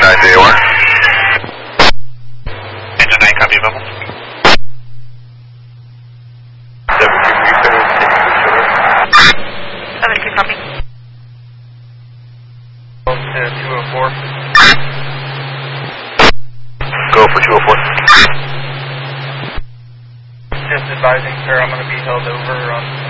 JOR. Engine 9, copy available. 72, copy. 204. Go for 204. Just advising, sir, I'm going to be held over on